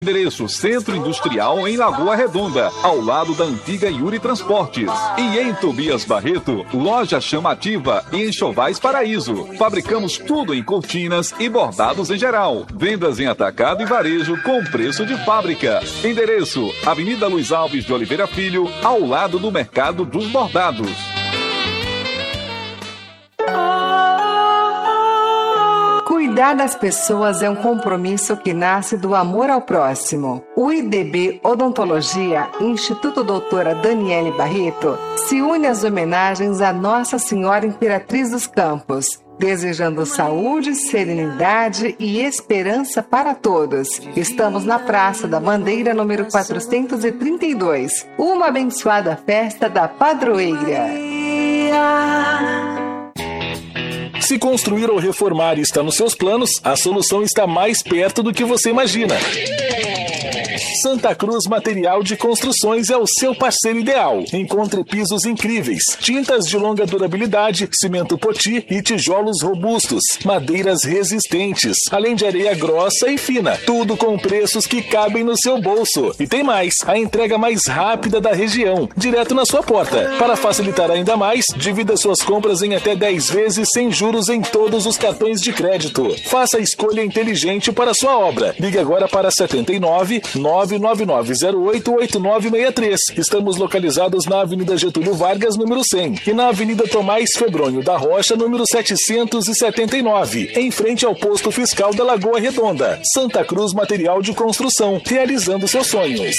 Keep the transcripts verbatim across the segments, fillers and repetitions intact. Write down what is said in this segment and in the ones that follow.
Endereço Centro Industrial em Lagoa Redonda, ao lado da antiga Yuri Transportes. E em Tobias Barreto, loja chamativa e Enxovais Paraíso. Fabricamos tudo em cortinas e bordados em geral. Vendas em atacado e varejo com preço de fábrica. Endereço Avenida Luiz Alves de Oliveira Filho, ao lado do Mercado dos Bordados. Cuidar das pessoas é um compromisso que nasce do amor ao próximo. O I D B Odontologia, Instituto Doutora Daniele Barreto, se une às homenagens a Nossa Senhora Imperatriz dos Campos, desejando saúde, serenidade e esperança para todos. Estamos na Praça da Bandeira, número quatrocentos e trinta e dois. Uma abençoada festa da padroeira. Se construir ou reformar está nos seus planos, a solução está mais perto do que você imagina. Santa Cruz Material de Construções é o seu parceiro ideal. Encontre pisos incríveis, tintas de longa durabilidade, cimento poti e tijolos robustos, madeiras resistentes, além de areia grossa e fina. Tudo com preços que cabem no seu bolso. E tem mais, a entrega mais rápida da região, direto na sua porta. Para facilitar ainda mais, divida suas compras em até dez vezes sem juros em todos os cartões de crédito. Faça a escolha inteligente para a sua obra. Ligue agora para setenta e nove, nove nove nove zero oito, oito nove seis três. Estamos localizados na Avenida Getúlio Vargas, número cem, e na Avenida Tomás Febrônio da Rocha, número setecentos e setenta e nove, em frente ao posto fiscal da Lagoa Redonda. Santa Cruz Material de Construção, realizando seus sonhos.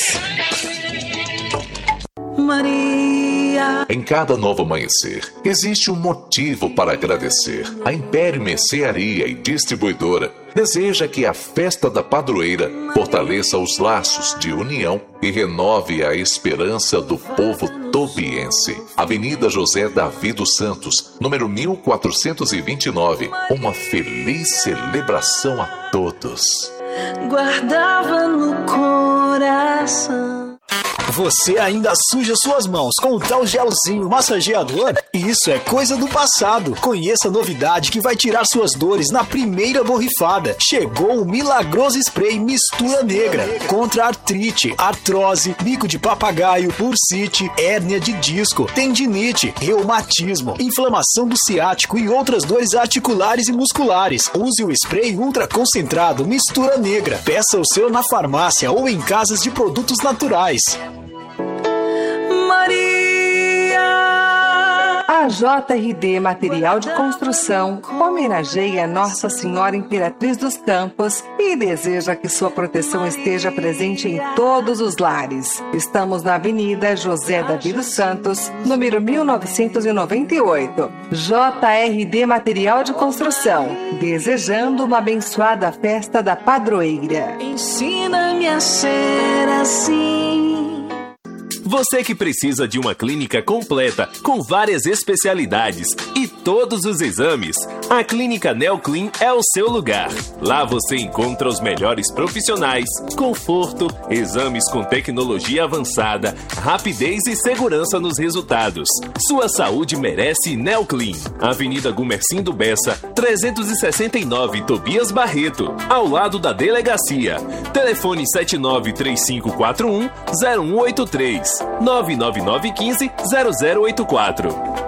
Maria. Em cada novo amanhecer, existe um motivo para agradecer. A Império Mercearia e Distribuidora deseja que a festa da padroeira fortaleça os laços de união e renove a esperança do povo tobiense. Avenida José Davi dos Santos, número mil quatrocentos e vinte e nove. Uma feliz celebração a todos. Guardava no coração. Você ainda suja suas mãos com o tal gelzinho massageador? Isso é coisa do passado. Conheça a novidade que vai tirar suas dores na primeira borrifada. Chegou o milagroso spray Mistura Negra contra artrite, artrose, bico de papagaio, bursite, hérnia de disco, tendinite, reumatismo, inflamação do ciático e outras dores articulares e musculares. Use o spray ultra concentrado Mistura Negra. Peça o seu na farmácia ou em casas de produtos naturais. A J R D Material de Construção homenageia Nossa Senhora Imperatriz dos Campos e deseja que sua proteção esteja presente em todos os lares. Estamos na Avenida José Davi dos Santos, número mil novecentos e noventa e oito. J R D Material de Construção, desejando uma abençoada festa da padroeira. Ensina-me a ser assim. Você que precisa de uma clínica completa, com várias especialidades e todos os exames, a Clínica Neoclin é o seu lugar. Lá você encontra os melhores profissionais, conforto, exames com tecnologia avançada, rapidez e segurança nos resultados. Sua saúde merece Neoclin. Avenida Gumercindo Bessa, trezentos e sessenta e nove, Tobias Barreto, ao lado da delegacia. Telefone sete nove três cinco quatro um zero um oito três. nove nove nove um cinco zero zero oito quatro.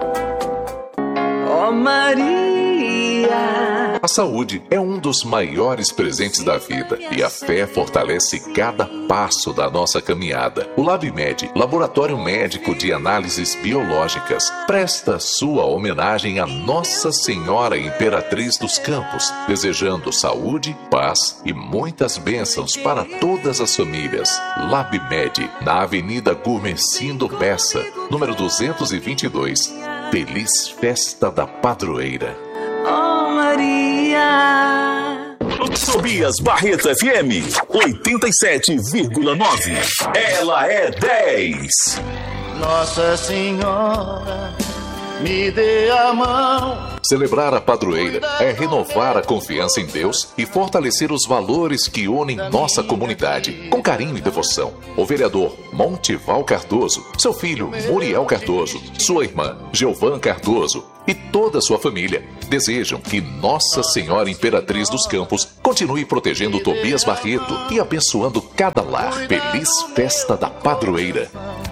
Oh Maria. A saúde é um dos maiores presentes da vida e a fé fortalece cada passo da nossa caminhada. O LabMed, Laboratório Médico de Análises Biológicas, presta sua homenagem a Nossa Senhora Imperatriz dos Campos, desejando saúde, paz e muitas bênçãos para todas as famílias. LabMed, na Avenida Gumercindo Bessa, número duzentos e vinte e dois. Feliz Festa da Padroeira. Oh Maria. Tobias Barreto F M oitenta e sete vírgula nove. Ela é dez. Nossa Senhora, me dê a mão. Celebrar a padroeira é renovar a confiança em Deus e fortalecer os valores que unem nossa comunidade. Com carinho e devoção, o vereador Montival Cardoso, seu filho Muriel Cardoso, sua irmã Giovan Cardoso, e toda a sua família desejam que Nossa Senhora Imperatriz dos Campos continue protegendo Tobias Barreto e abençoando cada lar. Feliz Festa da Padroeira.